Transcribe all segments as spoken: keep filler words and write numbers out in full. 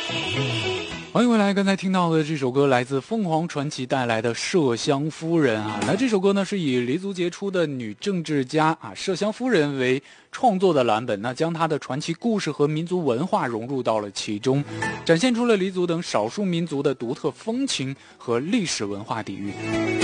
欢迎回来，刚才听到的这首歌来自凤凰传奇带来的麝香夫人啊。那这首歌呢是以黎族杰出的女政治家啊麝香夫人为创作的蓝本，那将她的传奇故事和民族文化融入到了其中，展现出了黎族等少数民族的独特风情和历史文化底蕴。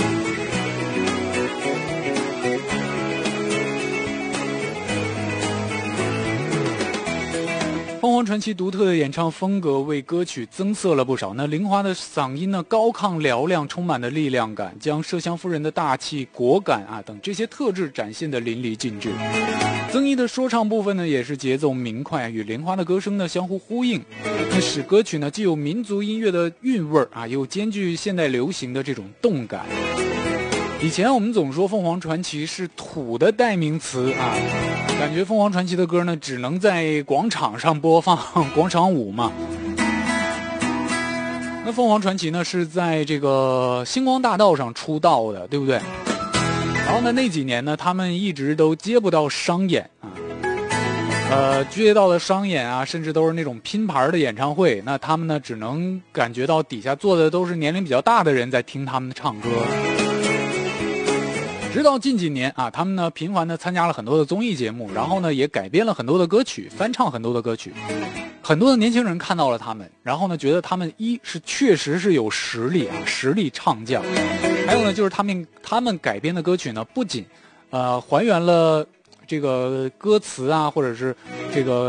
凤凰传奇独特的演唱风格为歌曲增色了不少。那玲华的嗓音呢，高亢嘹亮，充满了力量感，将麝香夫人的大气、果敢啊等这些特质展现得淋漓尽致。曾毅的说唱部分呢，也是节奏明快，与玲华的歌声呢相互呼应，那使歌曲呢既有民族音乐的韵味啊，又兼具现代流行的这种动感。以前我们总说凤凰传奇是土的代名词啊，感觉凤凰传奇的歌呢只能在广场上播放，广场舞嘛。那凤凰传奇呢是在这个星光大道上出道的，对不对？然后呢那几年呢他们一直都接不到商演啊，呃接到的商演啊甚至都是那种拼盘的演唱会，那他们呢只能感觉到底下坐的都是年龄比较大的人在听他们唱歌。直到近几年啊，他们呢频繁的参加了很多的综艺节目，然后呢也改编了很多的歌曲，翻唱很多的歌曲。很多的年轻人看到了他们，然后呢觉得他们一是确实是有实力啊，实力唱将。还有呢就是他们他们改编的歌曲呢，不仅呃还原了这个歌词啊，或者是这个